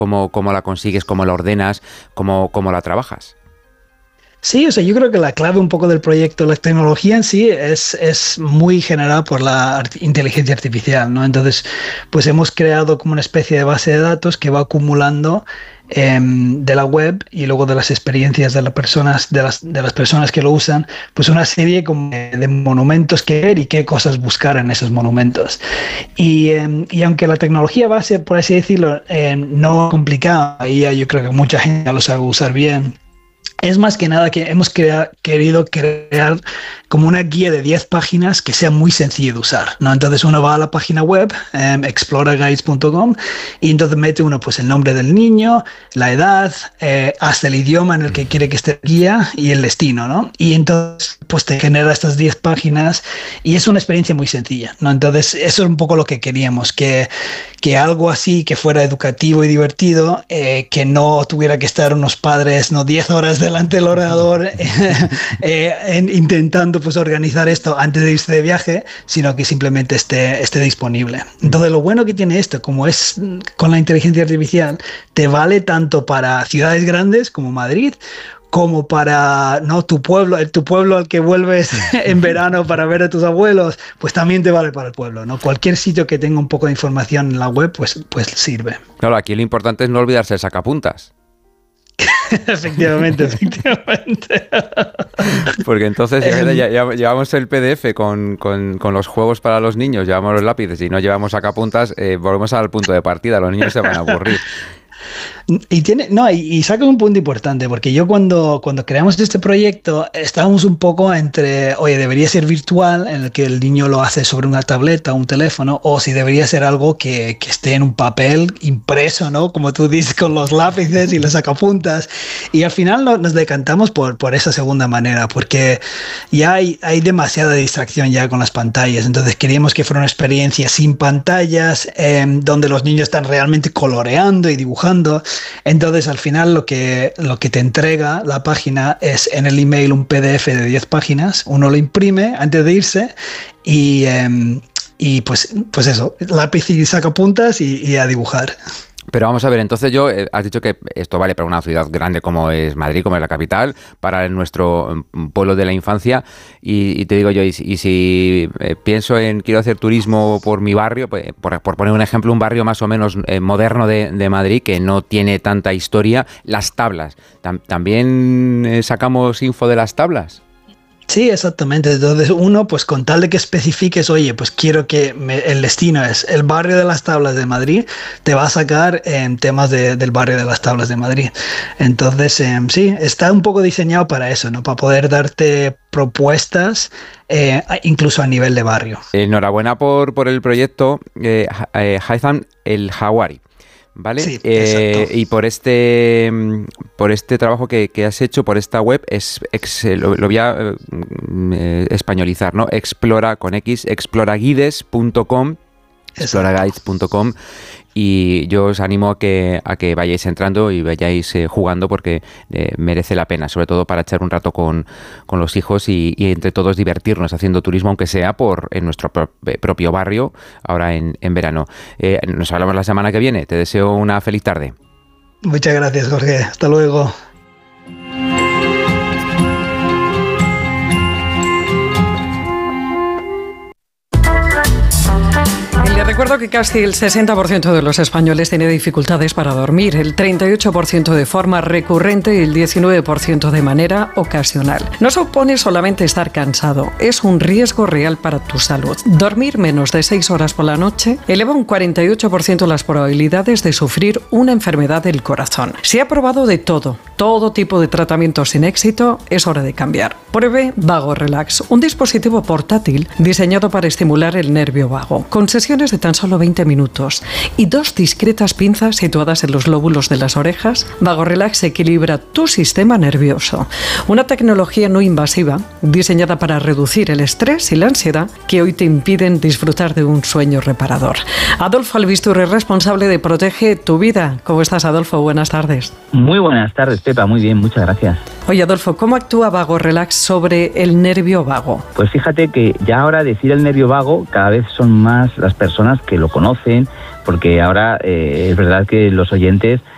¿Cómo la consigues? ¿Cómo la ordenas? ¿Cómo la trabajas? Sí, o sea, yo creo que la clave un poco del proyecto, la tecnología en sí es muy generada por la inteligencia artificial, ¿no? Entonces, pues hemos creado como una especie de base de datos que va acumulando de la web y luego de las experiencias de las personas que lo usan, pues una serie como de monumentos que ver y qué cosas buscar en esos monumentos. Y aunque la tecnología base, por así decirlo, no complicada, y yo creo que mucha gente ya lo sabe usar bien. Es más que nada que hemos querido crear como una guía de 10 páginas que sea muy sencillo de usar, ¿no? Entonces uno va a la página web, exploraguides.com, y entonces mete uno pues el nombre del niño, la edad, hasta el idioma en el que quiere que esté la guía y el destino, ¿no? Y entonces pues te genera estas 10 páginas y es una experiencia muy sencilla, ¿no? Entonces eso es un poco lo que queríamos, que algo así que fuera educativo y divertido, que no tuviera que estar unos padres, no 10 horas delante del ordenador intentando pues organizar esto antes de irse de viaje, sino que simplemente esté disponible. Entonces lo bueno que tiene esto, como es con la inteligencia artificial, te vale tanto para ciudades grandes como Madrid, como para tu pueblo al que vuelves en verano para ver a tus abuelos, pues también te vale para el pueblo, ¿no? Cualquier sitio que tenga un poco de información en la web, pues sirve. Claro, aquí lo importante es no olvidarse el sacapuntas. Efectivamente. Porque entonces ya llevamos el PDF con los juegos para los niños, llevamos los lápices y no llevamos sacapuntas, volvemos al punto de partida, los niños se van a aburrir. Y saca un punto importante, porque yo cuando creamos este proyecto estábamos un poco entre, oye, debería ser virtual, en el que el niño lo hace sobre una tableta o un teléfono, o si debería ser algo que esté en un papel impreso, ¿no? Como tú dices, con los lápices y los sacapuntas. Y al final nos decantamos por esa segunda manera, porque ya hay demasiada distracción ya con las pantallas. Entonces queríamos que fuera una experiencia sin pantallas, donde los niños están realmente coloreando y dibujando. Entonces al final lo que te entrega la página es en el email un PDF de 10 páginas, uno lo imprime antes de irse y pues eso, lápiz y sacapuntas y a dibujar. Pero vamos a ver, entonces has dicho que esto vale para una ciudad grande como es Madrid, como es la capital, para nuestro pueblo de la infancia, y te digo yo, y si pienso en quiero hacer turismo por mi barrio, pues, por poner un ejemplo, un barrio más o menos moderno de Madrid, que no tiene tanta historia, las tablas, ¿también sacamos info de las tablas? Sí, exactamente. Entonces uno, pues con tal de que especifiques, oye, pues quiero que el destino es el barrio de las Tablas de Madrid, te va a sacar en temas del barrio de las Tablas de Madrid. Entonces, sí, está un poco diseñado para eso, ¿no? Para poder darte propuestas incluso a nivel de barrio. Enhorabuena por el proyecto Haitham el Hawari. ¿Vale? Sí, y por este trabajo que has hecho, por esta web, lo voy a españolizar, ¿no? Explora con X, exploraguides.com, exploraguides.com, y yo os animo a que vayáis entrando y vayáis jugando, porque merece la pena, sobre todo para echar un rato con los hijos y entre todos divertirnos haciendo turismo, aunque sea en nuestro propio barrio, ahora en verano. Nos hablamos la semana que viene. Te deseo una feliz tarde. Muchas gracias, Jorge. Hasta luego. Recuerdo que casi el 60% de los españoles tiene dificultades para dormir, el 38% de forma recurrente y el 19% de manera ocasional. No supone solamente estar cansado, es un riesgo real para tu salud. Dormir menos de 6 horas por la noche eleva un 48% las probabilidades de sufrir una enfermedad del corazón. Se ha probado de todo tipo de tratamiento sin éxito, es hora de cambiar. Pruebe Vago Relax, un dispositivo portátil diseñado para estimular el nervio vago, con sesiones de tan solo 20 minutos y 2 discretas pinzas situadas en los lóbulos de las orejas. Vago Relax equilibra tu sistema nervioso. Una tecnología no invasiva diseñada para reducir el estrés y la ansiedad que hoy te impiden disfrutar de un sueño reparador. Adolfo Albisturri, responsable de Protege tu Vida. ¿Cómo estás, Adolfo? Buenas tardes. Muy buenas tardes, Pepa. Muy bien, muchas gracias. Oye, Adolfo, ¿cómo actúa Vago Relax sobre el nervio vago? Pues fíjate que ya ahora decir el nervio vago, cada vez son más las personas que lo conocen, porque ahora es verdad que los oyentes